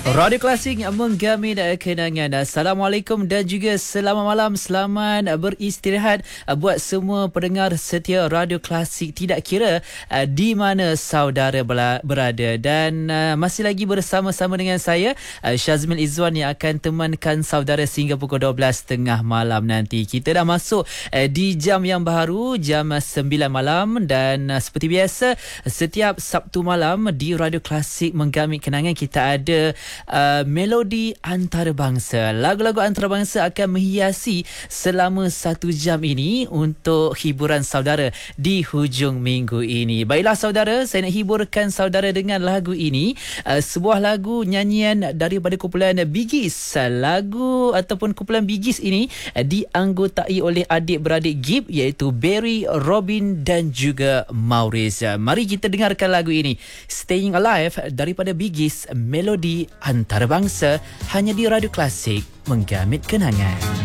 Radio Klasik menggamit kenangan. Assalamualaikum dan juga selamat malam. Selamat beristirahat buat semua pendengar setia Radio Klasik, tidak kira di mana saudara berada. Dan masih lagi bersama-sama dengan saya, Syazmil Izzuan, yang akan temankan saudara sehingga pukul 12.30 malam nanti. Kita dah masuk di jam yang baru, jam 9 malam. Dan seperti biasa, setiap Sabtu malam di Radio Klasik menggamit kenangan, kita ada melodi antarabangsa. Lagu-lagu antarabangsa akan menghiasi selama 1 jam ini untuk hiburan saudara di hujung minggu ini. Baiklah saudara, saya nak hiburkan saudara dengan lagu ini, sebuah lagu nyanyian daripada kumpulan Bee Gees. Lagu ataupun kumpulan Bee Gees ini dianggotai oleh adik-beradik Gibb, iaitu Barry, Robin dan juga Maurice. Mari kita dengarkan lagu ini, Staying Alive daripada Bee Gees, melodi antarabangsa, hanya di Radio Klasik menggamit kenangan.